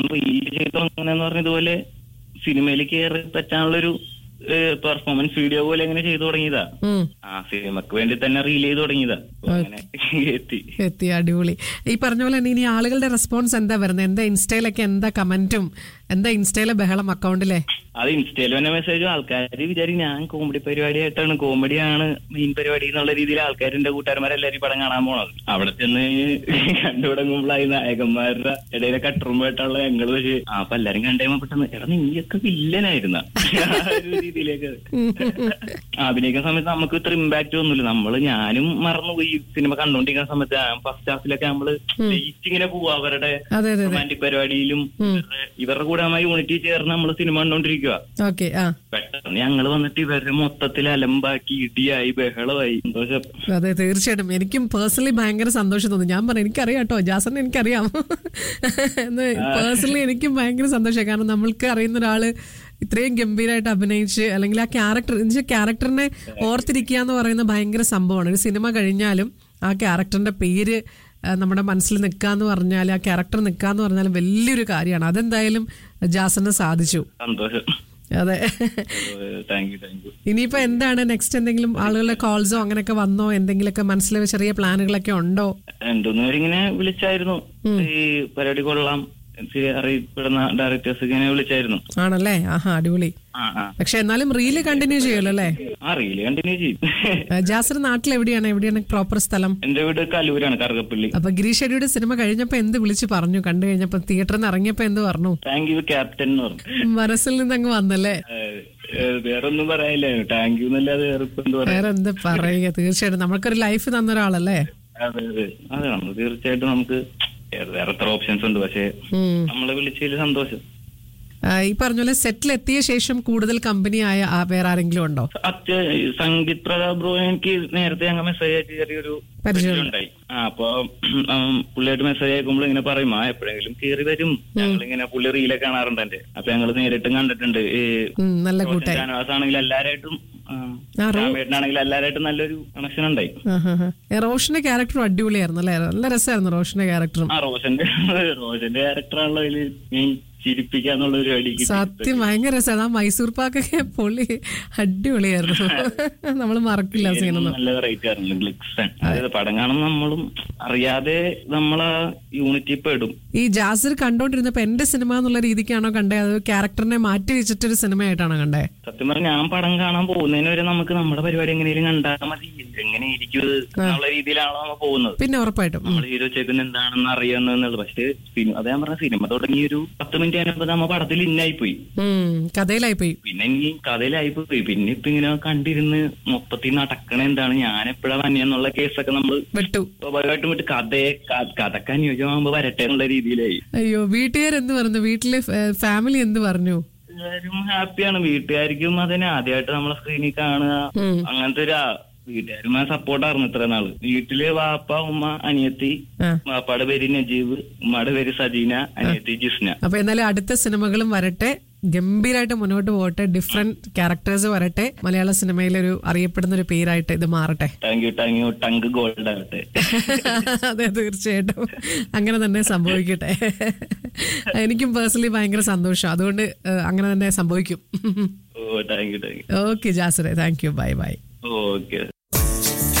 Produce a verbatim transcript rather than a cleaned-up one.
ഈ ചെയ്ത് അങ്ങനെന്ന് പറഞ്ഞ ഇതുപോലെ സിനിമയിൽ കയറി പറ്റാനുള്ളൊരു പെർഫോമൻസ് വീഡിയോ പോലെ എങ്ങനെ ചെയ്തു തുടങ്ങിയതാ. ആ സിനിമക്ക് വേണ്ടി തന്നെ റീൽ ചെയ്ത് തുടങ്ങിയതാ. അങ്ങനെ എത്തി എത്തി അടിപൊളി. ഈ പറഞ്ഞ പോലെ തന്നെ ഇനി ആളുകളുടെ റെസ്പോൺസ് എന്താ വരുന്നത്? എന്താ ഇൻസ്റ്റയിലൊക്കെ എന്താ കമന്റും, എന്താ ഇൻസ്റ്റയിലെ ബഹളം അക്കൗണ്ടിലെ? അത് ഇൻസ്റ്റയിൽ തന്നെ മെസ്സേജ് ആൾക്കാർ വിചാരിക്കും ഞാൻ കോമഡി പരിപാടിയായിട്ടാണ്, കോമഡിയാണ് മെയിൻ പരിപാടി എന്നുള്ള രീതിയിൽ ആൾക്കാരിന്റെ കൂട്ടുകാരന്മാരെല്ലാരും പടം കാണാൻ പോണത്. അവിടെ ചെന്ന് കണ്ടു തുടങ്ങുമ്പോഴായി നായകന്മാരുടെ ഇടയിലെ കട്ടറുമ്പോട്ടായുള്ള ഞങ്ങള് പക്ഷേ ആ അപ്പൊ എല്ലാരും കണ്ടുകഴിയുമ്പോ പെട്ടെന്ന് എടാ നീയൊക്കെ വില്ലനായിരുന്ന ഒരു രീതിയിലേക്ക് അഭിനയിക്കുന്ന സമയത്ത് നമുക്ക് ഇത്ര ഇമ്പാക്ട് ഒന്നുമില്ല. നമ്മള് ഞാനും മറന്നുപോയി സിനിമ കണ്ടോണ്ടിരിക്കുന്ന സമയത്ത് ഫസ്റ്റ് ഹാഫിലൊക്കെ നമ്മള് ഇങ്ങനെ പോവാ അവരുടെ റൊമാന്റിക് പരിപാടിയിലും ഇവരുടെ കൂടെ നമ്മൾ യൂണിറ്റി ചേർന്ന് നമ്മള് സിനിമ കണ്ടോണ്ടിരിക്കുക. പെട്ടെന്ന് ഞങ്ങള് വന്നിട്ട് ഇവരുടെ മൊത്തത്തിൽ അലമ്പാക്കി ഇടിയായി ബഹളമായി. സന്തോഷം. അതെ തീർച്ചയായിട്ടും എനിക്കും പേഴ്സണലി ഭയങ്കര സന്തോഷം തോന്നി. ഞാൻ പറഞ്ഞു എനിക്കറിയാം കേട്ടോ ജാസറിനെ എനിക്കറിയാം എന്ന് പേഴ്സണലി എനിക്കും ഭയങ്കര സന്തോഷമായി. കാരണം നമ്മൾക്ക് അറിയുന്ന ഒരാള് ഇത്രയും ഗംഭീരമായിട്ട് അഭിനയിച്ച് അല്ലെങ്കിൽ ആ ക്യാരക്ടർ എന്നുവെച്ചാൽ ക്യാരക്ടറിനെ ഓർത്തിരിക്കുക എന്ന് പറയുന്ന ഭയങ്കര സംഭവമാണ്. ഒരു സിനിമ കഴിഞ്ഞാലും ആ ക്യാരക്ടറിന്റെ പേര് നമ്മുടെ മനസ്സിൽ നിൽക്കാന്ന് പറഞ്ഞാൽ, ആ ക്യാരക്ടർ നിൽക്കാന്ന് പറഞ്ഞാൽ വലിയൊരു കാര്യമാണ്. അതെന്തായാലും ജാസറിന് സാധിച്ചു. സന്തോഷം. അതെ. ഇനിയിപ്പോ എന്താണ് നെക്സ്റ്റ്? എന്തെങ്കിലും ആളുകളുടെ കോൾസോ അങ്ങനെയൊക്കെ വന്നോ? എന്തെങ്കിലുമൊക്കെ മനസ്സിൽ ചെറിയ പ്ലാനുകളൊക്കെ ഉണ്ടോ? രണ്ടുമൂന്ന് പേരിങ്ങനെ വിളിച്ചായിരുന്നു, ഈ പരിപാടി കൊള്ളാം അറിയപ്പെടുന്ന ഡയറക്ടേഴ്സ് ഇങ്ങനെ വിളിച്ചായിരുന്നു. ആണല്ലേ? ആഹാ അടിപൊളി. പക്ഷെ എന്നാലും റീല് കണ്ടിന്യൂ ചെയ്യുമല്ലോ അല്ലേ? ആ റീല് കണ്ടിന്യൂ ചെയ്യും. ജാസർ നാട്ടിൽ എവിടെയാണ്? എവിടെയാണ് പ്രോപ്പർ സ്ഥലം? എന്റെ വീട് കലൂരാണ്, കറുകപ്പള്ളി. അപ്പൊ ഗിരീഷ് അടിയുടെ സിനിമ കഴിഞ്ഞപ്പോ എന്ത് വിളിച്ചു പറഞ്ഞു? കണ്ടു കഴിഞ്ഞപ്പോ തിയേറ്ററിൽ നിന്ന് ഇറങ്ങിയപ്പോ എന്ത് പറഞ്ഞു? താങ്ക് യു ക്യാപ്റ്റൻ എന്ന് പറഞ്ഞു. മനസ്സിൽ നിന്ന് അങ്ങ് വന്നല്ലേ? വേറൊന്നും പറയാനില്ല, താങ്ക് യു എന്നല്ലാതെ വേറെ എന്ത് പറയുക. തീർച്ചയായിട്ടും നമ്മൾക്കൊരു ലൈഫ് തന്ന ഒരാളല്ലേ? അതെ അതെ അതെ നമ്മൾ തീർച്ചയായിട്ടും നമുക്ക് വേറെ എത്ര ഓപ്ഷൻസ് ഉണ്ട്, പക്ഷെ നമ്മളെ വിളിച്ചതിൽ സന്തോഷം. ഈ പറഞ്ഞ പോലെ സെറ്റിൽ എത്തിയ ശേഷം കൂടുതൽ കമ്പനി ആയ വേറെ ആരെങ്കിലും ഉണ്ടോ? സംഗീത് പ്രതാപ് ബ്രോ എനിക്ക് നേരത്തെ ഞങ്ങൾ മെസ്സേജ് അയച്ച് ചെറിയൊരു പരിചയം ഉണ്ടായി. ആ അപ്പൊ പുള്ളിയായിട്ട് മെസ്സേജ് അയക്കുമ്പോൾ ഇങ്ങനെ പറയും ആ എപ്പോഴെങ്കിലും കയറി വരും. ഞങ്ങളിങ്ങനെ പുള്ളി റീലെ കാണാറുണ്ട് എന്റെ. അപ്പൊ ഞങ്ങള് നേരിട്ടും കണ്ടിട്ടുണ്ട്. ഷാനവാസ് എല്ലാരായിട്ടും ാണെങ്കിൽ എല്ലാരായിട്ടും നല്ലൊരു കണക്ഷൻ ഉണ്ടായി. റോഷന്റെ ക്യാരക്ടറും അടിപൊളിയായിരുന്നു അല്ലേ? നല്ല രസമായിരുന്നു റോഷന്റെ ക്യാരക്ടറും. ആ റോഷന്റെ റോഷന്റെ ക്യാരക്ടറാണല്ലോ അതിൽ ചിരിപ്പിക്കാന്നുള്ള ഒരു അടി. സത്യം ഭയങ്കര രസമാണ്. ആ മൈസൂർ പാക്കൊക്കെ പൊളി അടിപൊളിയായിരുന്നു. നമ്മള് മറക്കില്ല സീനൊന്നും. നല്ല വെറൈറ്റി ആയിരുന്നു ഗ്ലിക്സൺ. അതായത് പടം കാണുമ്പോൾ നമ്മളും അറിയാതെ നമ്മളാ യൂണിറ്റി പെടും. ഈ ജാസിർ കണ്ടോണ്ടിരുന്നപ്പോ എന്റെ സിനിമ എന്നുള്ള രീതിക്കാണോ കണ്ടേ? അത് ക്യാരക്ടറിനെ മാറ്റി വെച്ചിട്ടൊരു സിനിമയായിട്ടാണോ കണ്ടേ? സത്യം പറഞ്ഞാൽ ഞാൻ പടം കാണാൻ പോകുന്നതിന് വരെ നമുക്ക് നമ്മുടെ പരിപാടി എങ്ങനെയും കണ്ടാൽ മതി, എങ്ങനെ ഇരിക്കും എന്നുള്ള രീതിയിലാണോ നമ്മൾ പോകുന്നത്. പിന്നെ ഉറപ്പായിട്ടും നമ്മൾ ഹീറോ ചേക്കുന്ന എന്താണെന്ന് അറിയാന്നുള്ളത്. പക്ഷെ അത് ഞാൻ പറഞ്ഞ സിനിമ തുടങ്ങി ഒരു പത്ത് മിനിറ്റ് ആയപ്പോ നമ്മ പടത്തിൽ ഇന്നായി പോയി, കഥയിലായി പോയി. പിന്നെ ഇനി കഥയിലായി പോയി. പിന്നെ ഇപ്പൊ ഇങ്ങനെ കണ്ടിരുന്ന് മൊത്തത്തിൽ നടക്കണ എന്താണ്, ഞാൻ എപ്പോഴാ വന്നെന്നുള്ള കേസൊക്കെ നമ്മൾ വിട്ടു. സ്വാഭാവികമായിട്ടും വിട്ട് കഥയെ കഥക്ക് അനുയോജ്യമാകുമ്പോ വരട്ടെ എന്നുള്ള രീതിയിലായി. അയ്യോ വീട്ടുകാരെന്ത് പറഞ്ഞു? വീട്ടിലെ ഫാമിലി എന്ത് പറഞ്ഞു? എല്ലാരും ഹാപ്പിയാണ്. വീട്ടുകാർക്കും അതിനെ ആദ്യമായിട്ട് നമ്മളെ സ്ക്രീനിൽ കാണുക അങ്ങനത്തെ ഒരു വീട്ടുകാരും സപ്പോർട്ടായിരുന്നു ഇത്ര നാള്. വീട്ടില് വാപ്പ ഉമ്മ അനിയത്തി. വാപ്പയുടെ പേര് നജീബ്, ഉമ്മയുടെ പേര് സജീന, അനിയത്തി ജിസ്ന. അപ്പൊ എന്നാലും അടുത്ത സിനിമകളും വരട്ടെ, ഗംഭീരമായിട്ട് മുന്നോട്ട് പോകട്ടെ, ഡിഫറെന്റ് ക്യാരക്ടേഴ്സ് വരട്ടെ, മലയാള സിനിമയിലൊരു അറിയപ്പെടുന്ന ഒരു പേരായിട്ട് ഇത് മാറട്ടെ. Thank you thank you tongue gold ആകട്ടെ. അതെ തീർച്ചയായിട്ടും അങ്ങനെ തന്നെ സംഭവിക്കട്ടെ. എനിക്കും പേഴ്സണലി ഭയങ്കര സന്തോഷം. അതുകൊണ്ട് അങ്ങനെ തന്നെ സംഭവിക്കും. ഓ thank you thank you. Okay ജാസിറെ, thank you. Bye bye. Okay.